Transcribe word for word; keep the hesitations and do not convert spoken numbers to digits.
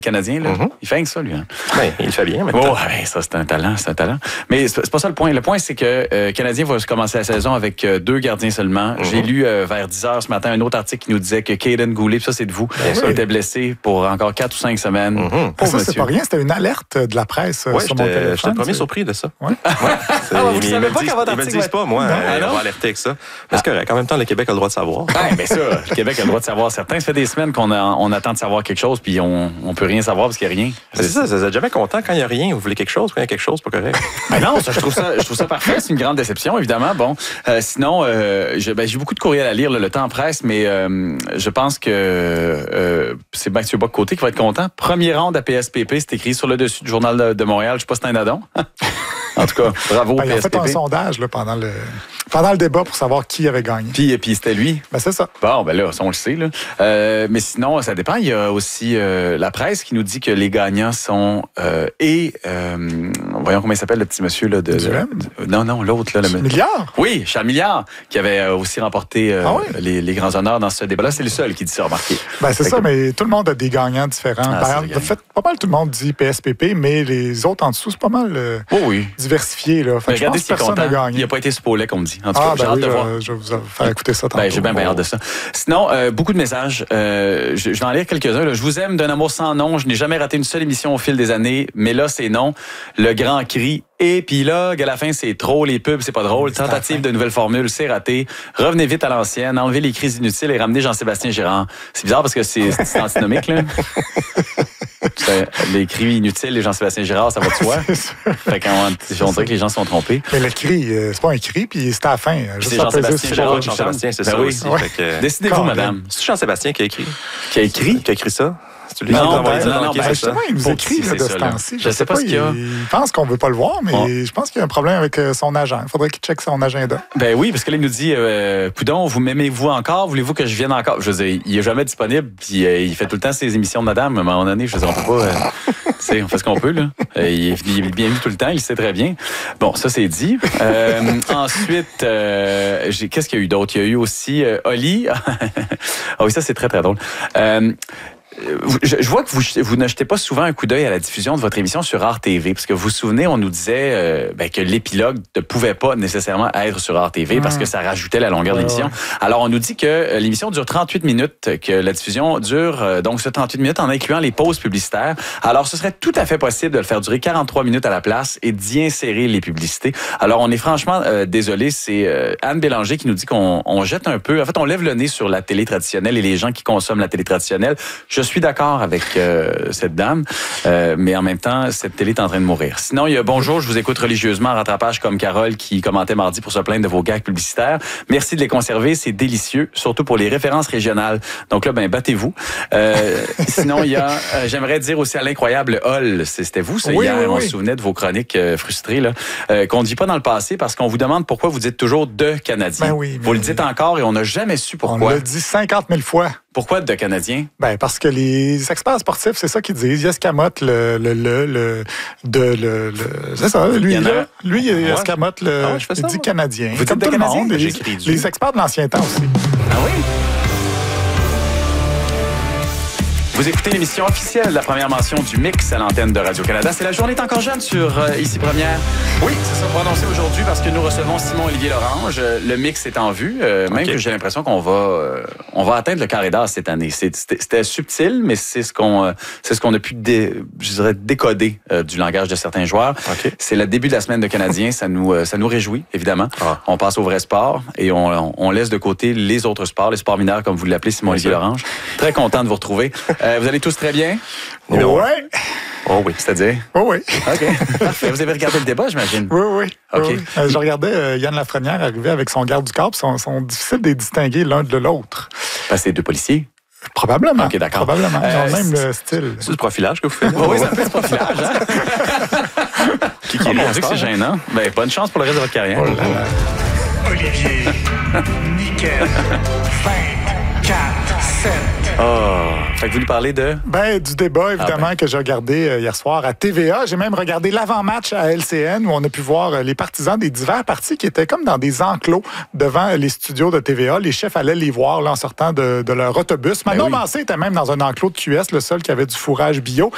Canadien, là, mm-hmm. il fait rien que ça, lui. Hein? Ben, il le fait bien, maintenant. Oh, ouais, ça, c'est un talent, c'est un talent. Mais c'est, c'est pas ça le point. Le point, c'est que euh, Canadien va commencer la saison avec euh, deux gardiens seulement. Mm-hmm. J'ai lu euh, vers dix heures ce matin un autre article qui nous disait que Caden Goulet, ça, c'est de vous, oui. était blessé pour encore quatre ou cinq semaines. Mm-hmm. Pauvre ça, monsieur. C'est pas rien. C'était une alerte de la presse ouais, sur mon téléphone. J'étais le premier surpris de ça. Ouais. ouais. Ah, vous savez pas qu'à votre article... Ils me le disent pas, moi. Non, euh, on va alerter avec ça. Mais c'est correct. En même temps, le Québec a le droit de savoir. Ouais, mais ça, le Québec a le droit de savoir. Certains, ça fait des semaines qu'on a, on attend de savoir quelque chose, puis on, on peut rien savoir parce qu'il n'y a rien. C'est, c'est ça, vous êtes jamais content quand il n'y a rien. Vous voulez quelque chose, quand il y a quelque chose, pas correct. Mais non, ça, je trouve ça, je trouve ça parfait. C'est une grande déception, évidemment. Bon, euh, sinon, euh, je, ben, j'ai beaucoup de courriels à lire, là, le temps presse, mais euh, je pense que euh, c'est Mathieu Bock-Côté qui va être content. Premier round à P S P P, c'est écrit sur le dessus du Journal de, de Montréal. Je sais pas si c'est un addon. En tout cas, bravo ben, au P S P P. Ils ont fait un sondage là, pendant le pendant le débat pour savoir qui avait gagné. Puis, puis c'était lui. Ben, c'est ça. Bon, ben là, ça, on le sait. Là. Euh, mais sinon, ça dépend. Il y a aussi euh, la presse qui nous dit que les gagnants sont... Euh, et... Euh, voyons comment il s'appelle, le petit monsieur. Là, de, de, de Non, non, l'autre. Là, le Milliard? Oui, Charles Milliard, qui avait aussi remporté euh, ah oui? les, les grands honneurs dans ce débat-là. C'est le seul qui dit ça, remarquez. Ben, c'est fait ça, que... mais tout le monde a des gagnants différents. Ah, ben, en fait, pas mal tout le monde dit P S P P, mais les autres en dessous, c'est pas mal euh, oh, oui. diversifié. Là. Fait ben, je pense que personne n'a gagné. Il n'a pas été spoilé, comme on dit. En tout ah, cas, ben j'ai hâte oui, de voir. Je vais vous faire écouter ça tantôt. Ben, j'ai bien, bien hâte de ça. Sinon, euh, beaucoup de messages. Euh, je, je vais en lire quelques-uns. Là. Je vous aime d'un amour sans nom. Je n'ai jamais raté une seule émission au fil des années. Mais là, c'est non. Le grand cri. Et puis là, à la fin, c'est trop. Les pubs, c'est pas drôle. Tentative de nouvelle formule, c'est raté. Revenez vite à l'ancienne. Enlevez les crises inutiles et ramenez Jean-Sébastien Girard. C'est bizarre parce que c'est, c'est antinomique, là. Les cris inutiles et Jean-Sébastien Girard, ça va de soi. Fait qu'on on dirait que les gens se sont trompés. Mais le cri, c'est pas un cri, puis c'est à la fin. C'est Jean-Sébastien Girard. Jean-Sébastien, c'est ben ça oui. aussi. Ouais. Que... Décidez-vous, madame. C'est Jean-Sébastien qui a écrit. Qui a écrit? Qui a écrit ça? Non, non, ben, non, non, ben, justement, il nous écrit là, de ce temps-ci. Je ne sais pas ce qu'il y a. Il pense qu'on ne veut pas le voir, mais oh. je pense qu'il y a un problème avec son agent. Il faudrait qu'il check son agenda. Ben oui, parce que là, il nous dit euh, Coudon, vous m'aimez-vous encore? Voulez-vous que je vienne encore? Je veux dire, il n'est jamais disponible, puis euh, il fait tout le temps ses émissions de madame. À un moment donné, je veux dire, on peut pas. Euh, on fait ce qu'on peut, là. Euh, il, est, il est bien vu tout le temps, il sait très bien. Bon, ça, c'est dit. Euh, ensuite, euh, j'ai, qu'est-ce qu'il y a eu d'autre? Il y a eu aussi euh, Oli. Ah oui, ça, c'est très, très drôle. Euh, Je, je vois que vous, vous ne jetez pas souvent un coup d'œil à la diffusion de votre émission sur R T V, parce que vous vous souvenez, on nous disait euh, ben, que l'épilogue ne pouvait pas nécessairement être sur R T V mmh. parce que ça rajoutait la longueur de l'émission. Ouais. Alors, on nous dit que l'émission dure trente-huit minutes, que la diffusion dure euh, donc ce trente-huit minutes en incluant les pauses publicitaires. Alors, ce serait tout à fait possible de le faire durer quarante-trois minutes à la place et d'y insérer les publicités. Alors, on est franchement euh, désolé, c'est euh, Anne Bélanger qui nous dit qu'on on jette un peu, en fait, on lève le nez sur la télé traditionnelle et les gens qui consomment la télé traditionnelle. Je suis d'accord avec euh, cette dame, euh, mais en même temps, cette télé est en train de mourir. Sinon, il y a Bonjour, je vous écoute religieusement en rattrapage comme Carole qui commentait mardi pour se plaindre de vos gags publicitaires. Merci de les conserver, c'est délicieux, surtout pour les références régionales. Donc là, ben battez-vous. Euh, sinon, il y a, euh, j'aimerais dire aussi à l'incroyable Hall, c'était vous, ça, oui, hier, oui, on oui. se souvenait de vos chroniques euh, frustrées, là, euh, qu'on ne dit pas dans le passé parce qu'on vous demande pourquoi vous dites toujours de Canadiens. Ben oui, vous le dites encore et on n'a jamais su pourquoi. On l'a dit cinquante mille fois. Pourquoi de Canadiens? Ben parce que les experts sportifs, c'est ça qu'ils disent. Il escamote le le le le de le, le c'est ça. Lui, il là, lui, il ouais. escamote le. Ah ouais, je fais ça, il dit moi. Canadien. Vous Comme dites tout de le Canadien? monde. Les, les experts de l'ancien temps aussi. Ah oui? Vous écoutez l'émission officielle de la première mention du mix à l'antenne de Radio-Canada. C'est la journée est encore jeune sur euh, Ici Première. Oui, c'est ça, prononcé aujourd'hui parce que nous recevons Simon-Olivier Lorange. Le mix est en vue. Euh, même okay. que j'ai l'impression qu'on va euh, on va atteindre le carré d'as cette année. C'est, c'était, c'était subtil, mais c'est ce qu'on euh, c'est ce qu'on a pu dé, je dirais, décoder euh, du langage de certains joueurs. Okay. C'est le début de la semaine de Canadiens. Ça nous, euh, ça nous réjouit, évidemment. Ah. On passe au vrai sport et on, on laisse de côté les autres sports, les sports mineurs, comme vous l'appelez, Simon-Olivier Lorange. Très content de vous retrouver. Euh, vous allez tous très bien? Oui. Oh oui, c'est-à-dire? Oh oui. OK. Parfait. Vous avez regardé le débat, j'imagine? Oui, oui. OK. Oui. Euh, je regardais euh, Yann Lafrenière arriver avec son garde du corps, puis sont, sont difficiles de les distinguer l'un de l'autre. Parce que c'est deux policiers? Probablement. OK, d'accord. Probablement. Ils ont Euh, le même c'est, style. C'est du profilage que vous faites? Oui, oui, ça fait du profilage. Hein? qui qui oh, mon Dieu, que c'est gênant. Ben, bonne chance pour le reste de votre carrière. Oh là là. Olivier, nickel, vingt, quatre, sept. Oh, fait que vous lui parlez de? Ben, du débat, évidemment, ah ben. que j'ai regardé euh, hier soir à T V A. J'ai même regardé l'avant-match à L C N où on a pu voir euh, les partisans des divers partis qui étaient comme dans des enclos devant les studios de T V A. Les chefs allaient les voir là, en sortant de, de leur autobus. Manon oui. Mancé était même dans un enclos de Q S, le seul qui avait du fourrage bio.